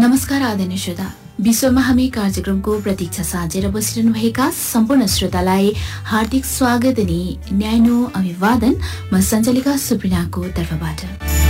नमस्कार आदरणीय श्रोता, विश्वमा हामी कार्यक्रमको प्रतीक्षा साँचेर बसिरहनुभएका सम्पूर्ण श्रोतालाई हार्दिक स्वागत अनि न्यानो अभिवादन म सञ्चालिका सुप्रिनाको तर्फबाट।